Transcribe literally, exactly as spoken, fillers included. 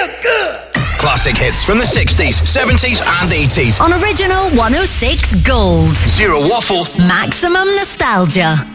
feel good. Classic hits from the sixties, seventies and eighties. On Original one oh six Gold. Zero Waffle. Maximum nostalgia.